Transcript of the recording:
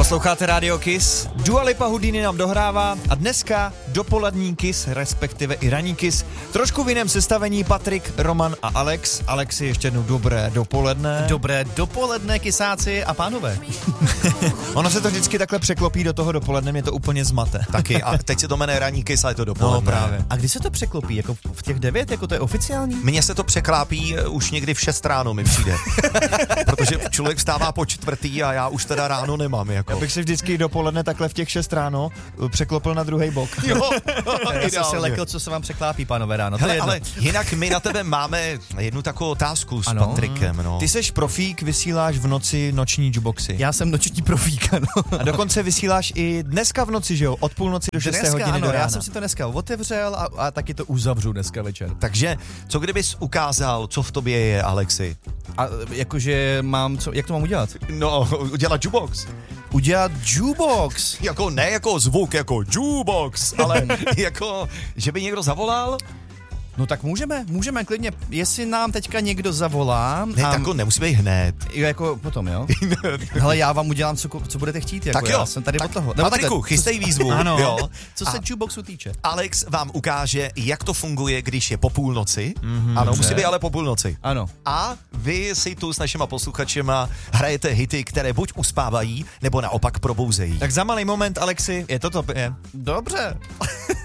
Posloucháte Radio Kiss, Dua Lipa Houdini nám dohrává a dneska dopolední Kiss, respektive i ranní Kiss. Trošku v jiném sestavení Patrik, Roman a Alex. Alexi, ještě jednou dobré dopoledne. Dobré dopoledne, kysáci a pánové. Ono se to vždycky takhle překlopí do toho dopoledne, mě to úplně zmate. Taky, a teď se to jmenuje ranní Kiss a je to dopoledne. No právě. A kdy se to překlopí? Jako v těch 9? Jako to je oficiální? Mně se to překlápí už někdy v 6 ráno mi přijde. Protože člověk vstává po 4 a já už teda ráno nemám. Jako. Já bych si vždycky dopoledne takhle v těch 6 ráno překlopil na druhý bok. Jo, Já jsem se lekl, co se vám překlápí, pánové, ráno. Hele, ale jinak my na tebe máme jednu takovou otázku s Ano. Patrikem. No. Ty seš profík, vysíláš v noci noční jukeboxy. Já jsem noční profík, ano. A dokonce vysíláš i dneska v noci, že jo? Od půlnoci do 6 hodiny ano, do rána. já jsem si to dneska otevřel a taky to uzavřu dneska večer. Takže, co kdybys ukázal, co v tobě je, Alexi? A jakože jak to mám udělat? No, udělat jukebox. Udělat jukebox. Jako ne jako zvuk, jako jukebox, ale jako, že by někdo zavolal? No tak můžeme klidně, jestli nám teďka někdo zavolá. Ne, tak nemusí být hned. Jo, jako potom, jo? Hele, já vám udělám, co budete chtít, jako Tak jo, já jsem tady tak od toho. Patriku, chystej výzvu. Ano. Jo. Co se jukeboxu týče. Alex vám ukáže, jak to funguje, když je po půlnoci. Ano, dobře. musí být ale po půlnoci. Ano. A vy si tu s našima posluchačema hrajete hity, které buď uspávají, nebo naopak probouzejí. Tak za malý moment, Alexi, je to. Dobře.